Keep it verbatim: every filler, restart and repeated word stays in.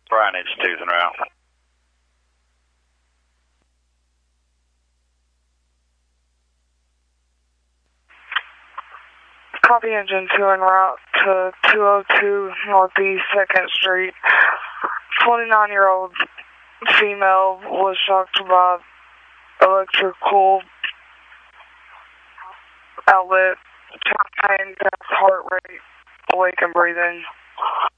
Brian needs tooth and route. Copy engine two en route to two oh two Northeast second Street. twenty-nine-year-old female was shocked by electrical outlet, chest pain, heart rate, awake and breathing.